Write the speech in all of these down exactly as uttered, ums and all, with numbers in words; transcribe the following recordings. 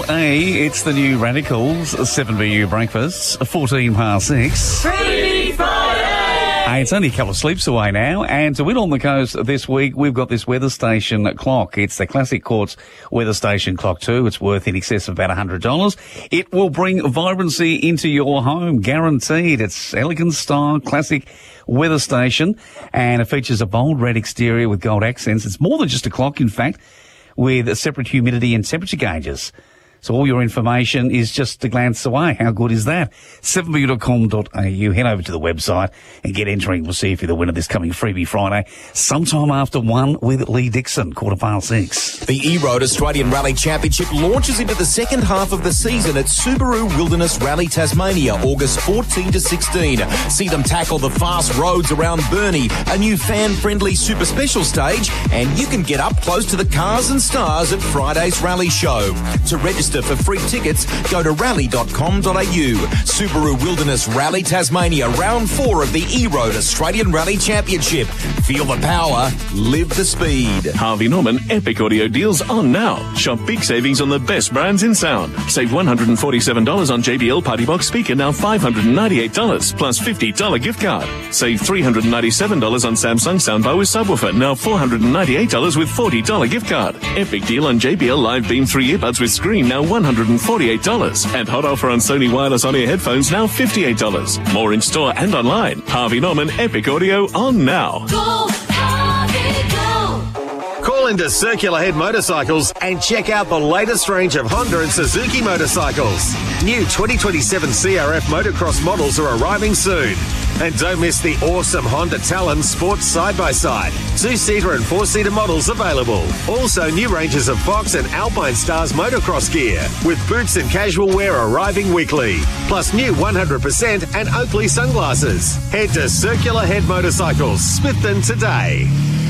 L A, it's the new Radicals, seven B U breakfasts, fourteen past six. Free Friday! Hey, it's only a couple of sleeps away now, and to win on the coast this week, we've got this weather station clock. It's the Classic Quartz Weather Station Clock two. It's worth in excess of about one hundred dollars. It will bring vibrancy into your home, guaranteed. It's elegant style, classic weather station, and it features a bold red exterior with gold accents. It's more than just a clock, in fact, with separate humidity and temperature gauges. So all your information is just a glance away. How good is that? seven b u dot com dot a u. Head over to the website and get entering. We'll see if you're the winner this coming Freebie Friday, sometime after one with Lee Dixon, quarter past six. The E-Road Australian Rally Championship launches into the second half of the season at Subaru Wilderness Rally Tasmania, August fourteenth to sixteenth. See them tackle the fast roads around Burnie, a new fan-friendly super special stage, and you can get up close to the cars and stars at Friday's rally show. To register for free tickets, go to rally dot com dot a u. Subaru Wilderness Rally Tasmania, round four of the E-Road Australian Rally Championship. Feel the power, live the speed. Harvey Norman Epic Audio deals on now. Shop big savings on the best brands in sound. Save one hundred forty-seven dollars on J B L Party Box speaker, now five hundred ninety-eight dollars, plus fifty dollars gift card. Save three hundred ninety-seven dollars on Samsung soundbar with subwoofer, now four hundred ninety-eight dollars with forty dollars gift card. Epic deal on J B L Live Beam three earbuds with screen, now one hundred forty-eight dollars. And hot offer on Sony wireless on-ear headphones, now fifty-eight dollars. More in store and online. Harvey Norman Epic Audio on now. Go, Harvey, go! Call into Circular Head Motorcycles and check out the latest range of Honda and Suzuki motorcycles. New twenty twenty-seven C R F motocross models are arriving soon. And don't miss the awesome Honda Talon Sports Side-by-Side. Two-seater and four-seater models available. Also, new ranges of Fox and Alpine Stars motocross gear, with boots and casual wear arriving weekly. Plus new one hundred percent and Oakley sunglasses. Head to Circular Head Motorcycles, Smithton today.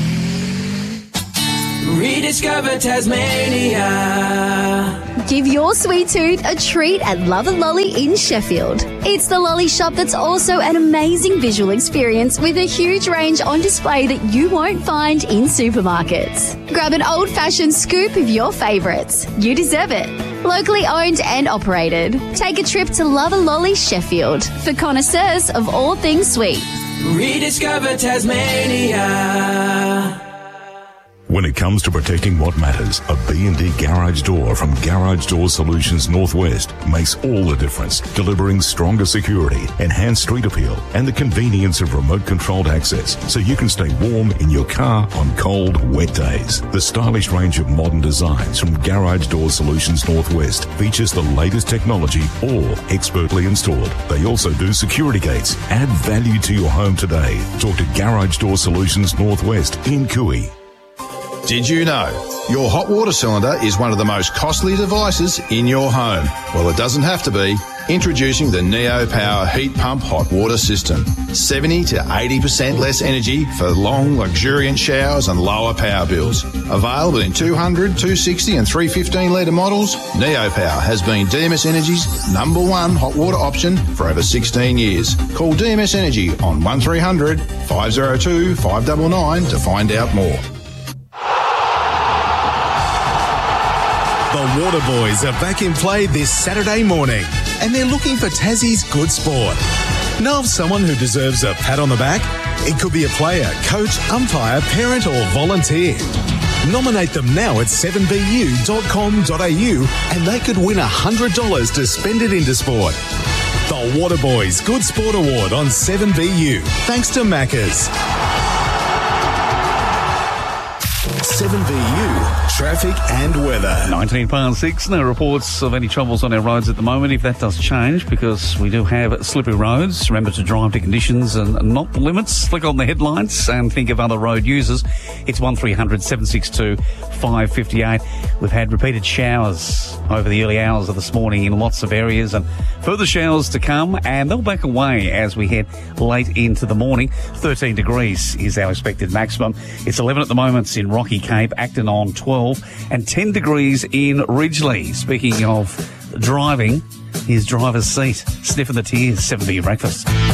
Rediscover Tasmania. Give your sweet tooth a treat at Love and Lolly in Sheffield. It's the lolly shop that's also an amazing visual experience with a huge range on display that you won't find in supermarkets. Grab an old-fashioned scoop of your favourites. You deserve it. Locally owned and operated. Take a trip to Love and Lolly Sheffield for connoisseurs of all things sweet. Rediscover Tasmania. When it comes to protecting what matters, a B and D garage door from Garage Door Solutions Northwest makes all the difference, delivering stronger security, enhanced street appeal, and the convenience of remote-controlled access so you can stay warm in your car on cold, wet days. The stylish range of modern designs from Garage Door Solutions Northwest features the latest technology, all expertly installed. They also do security gates. Add value to your home today. Talk to Garage Door Solutions Northwest in Cooey. Did you know your hot water cylinder is one of the most costly devices in your home? Well, it doesn't have to be. Introducing the Neo Power Heat Pump Hot Water System. seventy to eighty percent less energy for long, luxuriant showers and lower power bills. Available in two hundred, two sixty and three fifteen litre models, Neo Power has been D M S Energy's number one hot water option for over sixteen years. Call D M S Energy on one three hundred, five oh two, five nine nine to find out more. The Waterboys are back in play this Saturday morning, and they're looking for Tassie's good sport. Know of someone who deserves a pat on the back? It could be a player, coach, umpire, parent or volunteer. Nominate them now at seven b u dot com dot a u and they could win one hundred dollars to spend it into sport. The Waterboys Good Sport Award on seven B U, thanks to Macca's. seven B U, traffic and weather. nineteen past six, no reports of any troubles on our roads at the moment. If that does change, because we do have slippery roads, remember to drive to conditions and not the limits. Click on the headlights and think of other road users. It's one three hundred, seven six two, five five eight. We've had repeated showers over the early hours of this morning in lots of areas, and further showers to come, and they'll back away as we head late into the morning. thirteen degrees is our expected maximum. It's eleven at the moment in Rocky Cape, Acton on twelve, and ten degrees in Ridgely. Speaking of driving, here's driver's seat, sniffing the tears, seven B U breakfast.